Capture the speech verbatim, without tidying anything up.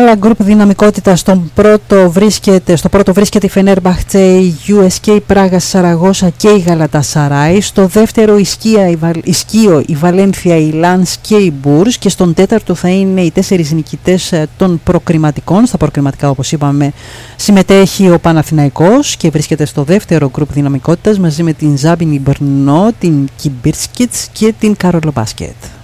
άλλα γκρουπ δυναμικότητα. Στον πρώτο βρίσκεται, στο πρώτο βρίσκεται η Φενέρμπαχτσε, η γιου ες κέι Πράγα, Σαραγώσα και η Γαλατασαράι. Στο δεύτερο η Σκία, η, Βαλ, η Σκίο, η Βαλένθια, η Λανς και η Μπούρς. Και στον τέταρτο θα είναι οι τέσσερις νικητές των προκριματικών. Στα προκριματικά, όπως είπαμε, συμμετέχει ο Παναθηναϊκός και βρίσκεται στο δεύτερο γκρουπ δυναμικότητας μαζί με την Ζάμπινι Μπρνό, την Κιμπίρσκιτς και την Καρολομπάσκετ.